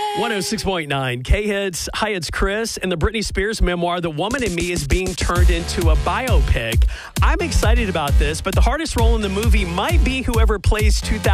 106.9 K-Hits. Hi, it's Chris. And the Britney Spears memoir, The Woman in Me, is being turned into a biopic. I'm excited about this, but the hardest role in the movie might be whoever plays 2000.